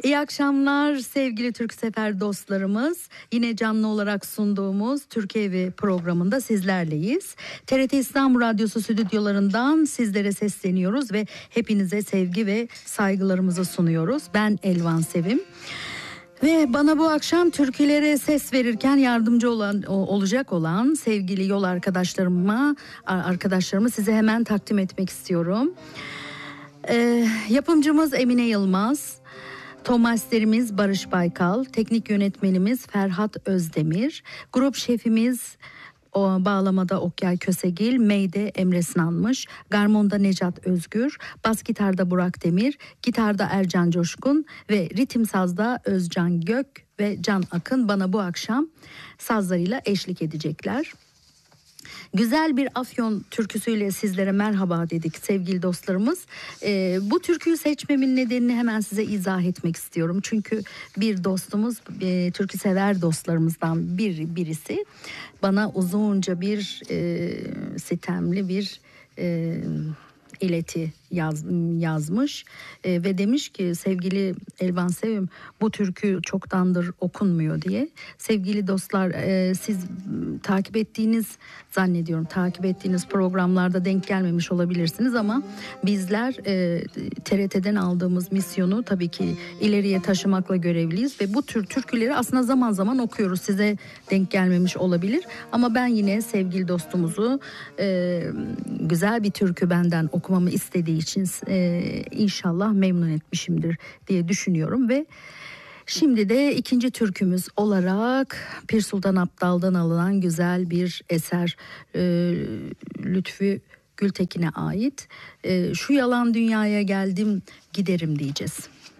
İyi akşamlar sevgili Türk Sefer dostlarımız. Yine canlı olarak sunduğumuz Türkiye Evi programında sizlerleyiz. TRT İstanbul Radyosu stüdyolarından sizlere sesleniyoruz ve hepinize sevgi ve saygılarımızı sunuyoruz. Ben Elvan Sevim. Ve bana bu akşam türkülere ses verirken yardımcı olacak olan sevgili yol arkadaşlarımı size hemen takdim etmek istiyorum. Yapımcımız Emine Yılmaz, Tomasterimiz Barış Baykal, teknik yönetmenimiz Ferhat Özdemir, grup şefimiz bağlamada Okyay Kösegil, Meyde Emre Sınanmış, Garmonda Necat Özgür, bas gitarda Burak Demir, gitarda Ercan Coşkun ve ritim sazda Özcan Gök ve Can Akın bana bu akşam sazlarıyla eşlik edecekler. Güzel bir Afyon türküsüyle sizlere merhaba dedik sevgili dostlarımız. Bu türküyü seçmemin nedenini hemen size izah etmek istiyorum. Çünkü bir dostumuz, türkü sever dostlarımızdan birisi bana uzunca bir sitemli bir ileti yazmış ve demiş ki sevgili Elvan Sevim, bu türkü çoktandır okunmuyor diye. Sevgili dostlar, siz takip ettiğiniz programlarda denk gelmemiş olabilirsiniz ama bizler TRT'den aldığımız misyonu tabii ki ileriye taşımakla görevliyiz ve bu tür türküleri aslında zaman zaman okuyoruz. Size denk gelmemiş olabilir ama ben yine sevgili dostumuzu güzel bir türkü benden okumamı istediği için inşallah memnun etmişimdir diye düşünüyorum ve şimdi de ikinci türkümüz olarak Pir Sultan Abdal'dan alınan güzel bir eser, Lütfü Gültekin'e ait. Şu yalan dünyaya geldim giderim diyeceğiz.